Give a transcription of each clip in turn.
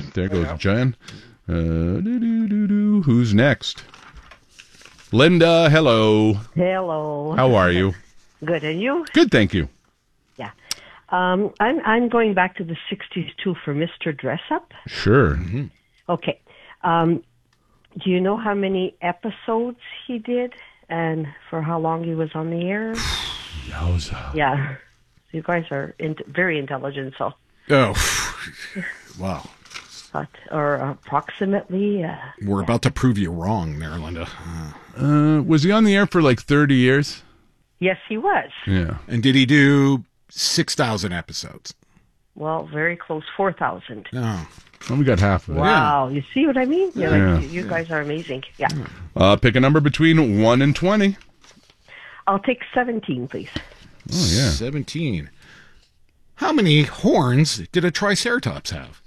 there goes Jen. Who's next? Linda, hello. Hello. How are you? Good, and you? Good, thank you. Yeah. I'm going back to the 60s, too, for Mr. Dress-Up. Sure. Mm-hmm. Okay. Do you know how many episodes he did and for how long he was on the air? Yowza. Yeah. You guys are very intelligent, so. Oh, wow. Or approximately. We're about to prove you wrong there, Linda. Was he on the air for like 30 years? Yes, he was. Yeah. And did he do 6,000 episodes? Well, very close, 4,000. No. Well, we got half of it. Wow. You see what I mean? Yeah. You guys are amazing. Yeah. Pick a number between 1 and 20. I'll take 17, please. Oh, yeah. 17. How many horns did a Triceratops have?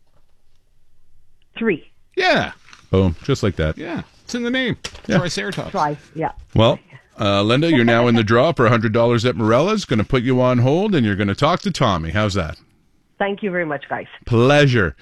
3. Yeah. Oh, just like that. Yeah. It's in the name. Yeah. Triceratops. Try, yeah. Well, Linda, you're now in the draw for $100 at Morella's. Going to put you on hold, and you're going to talk to Tommy. How's that? Thank you very much, guys. Pleasure.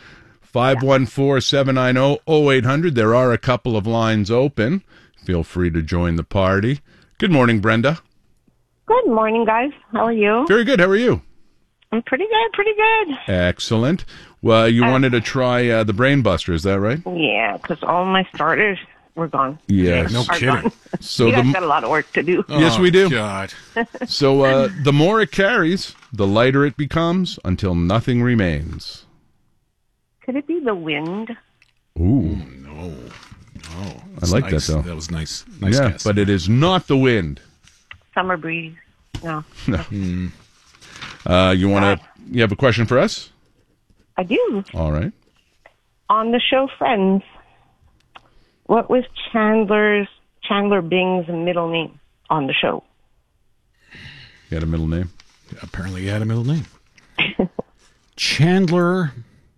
514-790-0800. There are a couple of lines open. Feel free to join the party. Good morning, Brenda. Good morning, guys. How are you? Very good. How are you? I'm pretty good, pretty good. Excellent. Well, you wanted to try the Brain Buster, is that right? Yeah, because all my starters were gone. Yes. No Are kidding. gone. So You guys got a lot of work to do. Yes, we do. Oh, God. So the more it carries, the lighter it becomes until nothing remains. Could it be the wind? Ooh. No. I like nice. that, though. That was nice. Nice Yeah, guess. but it is not the wind. Summer breeze? No. You have a question for us? I do. All right. On the show Friends, what was Chandler Bing's middle name on the show? You had a middle name? Apparently he had a middle name. Chandler.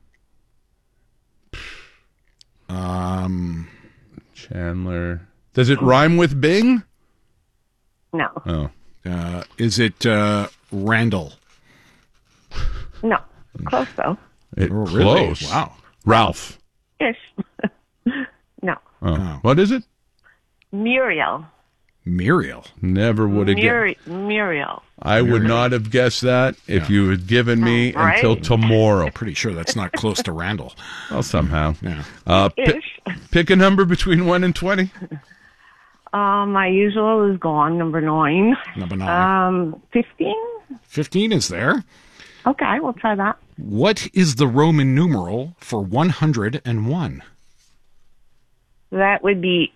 Chandler. Does it rhyme with Bing? No. Oh. Is it Randall? No. Close, though. Really? Close. Wow. Ralph. Ish. No. Oh. What is it? Muriel. Muriel. Never would have guessed. Muriel. I would not have guessed that if you had given me Right. until tomorrow. Pretty sure that's not close to Randall. Well, somehow. Yeah. Ish. Pick a number between 1 and 20. My usual is gone, number 9. Number 9. 15? 15 is there. Okay, we'll try that. What is the Roman numeral for 101? That would be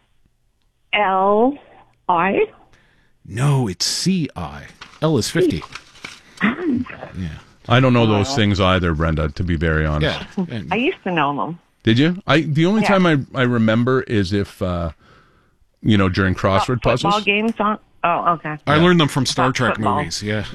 L-I. No, it's C-I. L is 50. Yeah. I don't know those things either, Brenda, to be very honest. Yeah. And I used to know them. Did you? The only time I remember is if, during crossword Football puzzles. games on. Oh, okay. I learned them from Star About Trek football. movies. Yeah.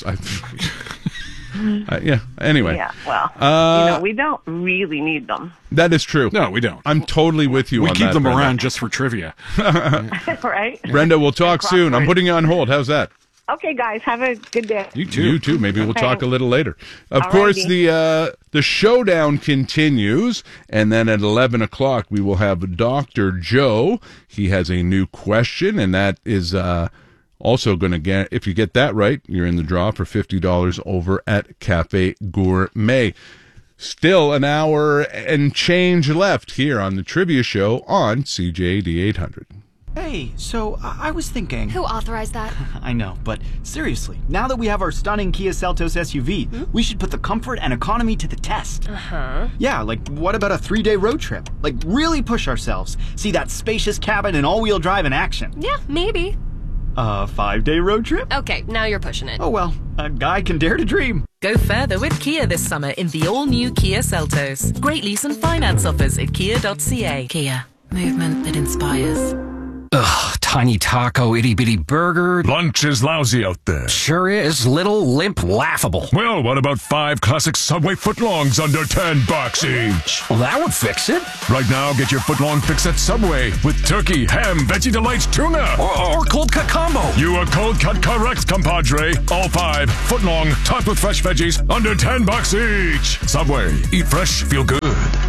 Anyway. Yeah, well, we don't really need them. That is true. No, we don't. I'm totally with you We on keep that, them Brenda. around just for trivia. Right? Brenda, we'll talk soon. I'm putting you on hold. How's that? Okay, guys, have a good day. You too. You too. Maybe we'll talk a little later. Of Alrighty. course, the showdown continues, and then at 11 o'clock we will have Dr. Joe. He has a new question, and that is also going to get, if you get that right, you're in the draw for $50 over at Cafe Gourmet. Still an hour and change left here on the Trivia Show on CJAD 800. Hey, so I was thinking... Who authorized that? I know, but seriously, now that we have our stunning Kia Seltos SUV, we should put the comfort and economy to the test. Uh-huh. Yeah, like what about a 3-day road trip? Like really push ourselves. See that spacious cabin and all-wheel drive in action. Yeah, maybe. A 5-day road trip? Okay, now you're pushing it. Oh well, a guy can dare to dream. Go further with Kia this summer in the all-new Kia Seltos. Great lease and finance offers at kia.ca. Kia, movement that inspires. Ugh, tiny taco, itty-bitty burger. Lunch is lousy out there. Sure is. Little, limp, laughable. Well, what about 5 classic Subway footlongs under $10 each? Well, that would fix it. Right now, get your footlong fix at Subway with turkey, ham, veggie delights, tuna. Or cold cut combo. You are cold cut correct, compadre. All 5 footlong, topped with fresh veggies, under $10 each. Subway, eat fresh, feel good.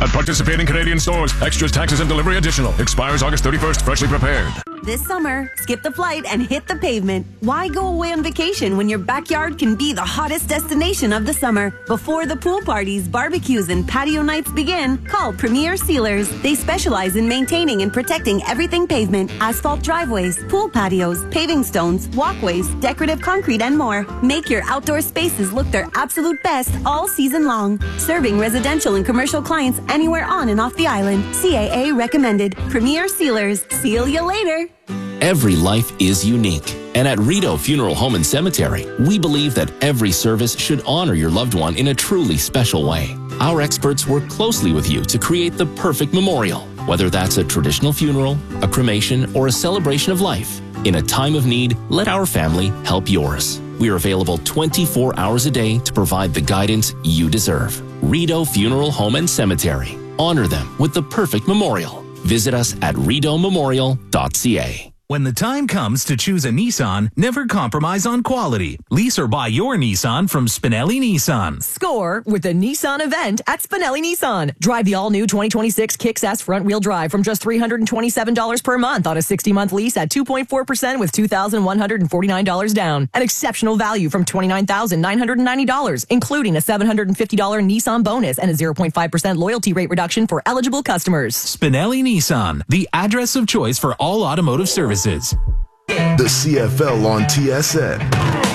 at participating Canadian stores. Extras, taxes, and delivery additional. Expires August 31st. Freshly prepared. This summer, skip the flight and hit the pavement. Why go away on vacation when your backyard can be the hottest destination of the summer? Before the pool parties, barbecues, and patio nights begin, call Premier Sealers. They specialize in maintaining and protecting everything pavement, asphalt driveways, pool patios, paving stones, walkways, decorative concrete, and more. Make your outdoor spaces look their absolute best all season long. Serving residential and commercial clients anywhere on and off the island. CAA recommended. Premier Sealers. Seal you later. Every life is unique. And at Rideau Funeral Home and Cemetery, we believe that every service should honor your loved one in a truly special way. Our experts work closely with you to create the perfect memorial, whether that's a traditional funeral, a cremation, or a celebration of life. In a time of need, let our family help yours. We are available 24 hours a day to provide the guidance you deserve. Rideau Funeral Home and Cemetery. Honor them with the perfect memorial. Visit us at rideaumemorial.ca. When the time comes to choose a Nissan, never compromise on quality. Lease or buy your Nissan from Spinelli Nissan. Score with the Nissan event at Spinelli Nissan. Drive the all-new 2026 Kicks S front-wheel drive from just $327 per month on a 60-month lease at 2.4% with $2,149 down. An exceptional value from $29,990, including a $750 Nissan bonus and a 0.5% loyalty rate reduction for eligible customers. Spinelli Nissan, the address of choice for all automotive services. The CFL on TSN.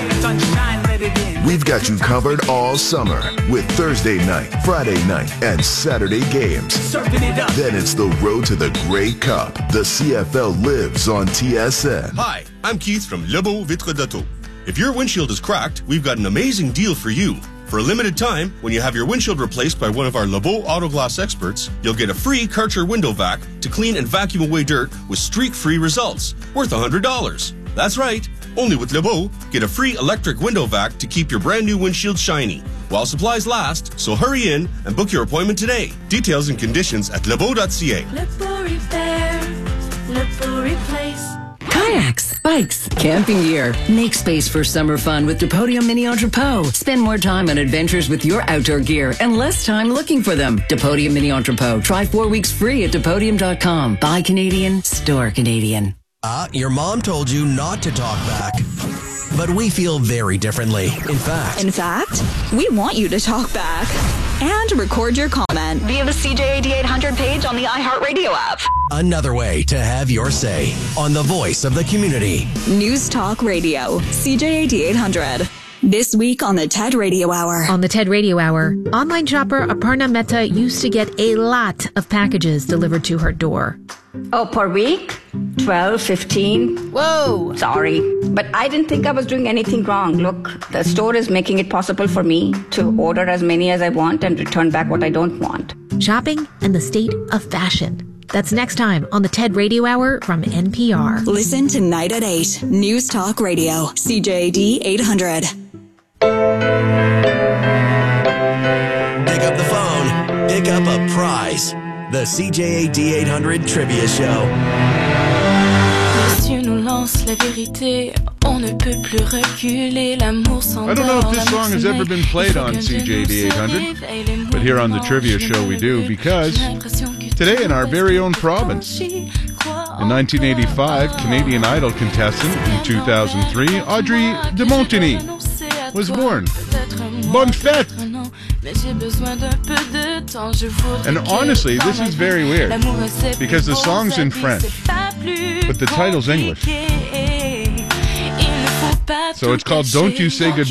We've got you covered all summer with Thursday night, Friday night, and Saturday games. Then it's the road to the Grey Cup. The CFL lives on TSN. Hi, I'm Keith from Lebeau Vitre d'Auto. If your windshield is cracked, we've got an amazing deal for you. For a limited time, when you have your windshield replaced by one of our Lebeau Auto Glass experts, you'll get a free Karcher window vac to clean and vacuum away dirt with streak-free results, worth $100. That's right. Only with Lebeau, get a free electric window vac to keep your brand new windshield shiny while supplies last, so hurry in and book your appointment today. Details and conditions at lebeau.ca. Lebeau Repair, Lebeau Replace. Kayaks, bikes, camping gear. Make space for summer fun with Depodium Mini Entrepot. Spend more time on adventures with your outdoor gear and less time looking for them. Depodium Mini Entrepot. Try 4 weeks free at Depodium.com. Buy Canadian, store Canadian. Your mom told you not to talk back. But we feel very differently. In fact, we want you to talk back and record your comment via the CJAD 800 page on the iHeartRadio app. Another way to have your say on the voice of the community. News Talk Radio, CJAD 800. This week on the TED Radio Hour. On the TED Radio Hour, online shopper Aparna Mehta used to get a lot of packages delivered to her door. Oh, per week? 12, 15. Whoa! Sorry, but I didn't think I was doing anything wrong. Look, the store is making it possible for me to order as many as I want and return back what I don't want. Shopping and the state of fashion. That's next time on the TED Radio Hour from NPR. Listen tonight at 8. News Talk Radio, CJAD 800. Pick up the phone. Pick up a prize. The CJAD 800 Trivia Show. Dieu nous lance la vérité, on ne peut plus reculer, l'amour s'endort. I don't know if this song has ever been played on CJAD 800, but here on the Trivia Show we do, because today in our very own province, in 1985, Canadian Idol contestant in 2003, Audrey de Montigny was born. Bonne fête! And honestly, this is very weird, because the song's in French, but the title's English. So it's called Don't You Say Goodbye.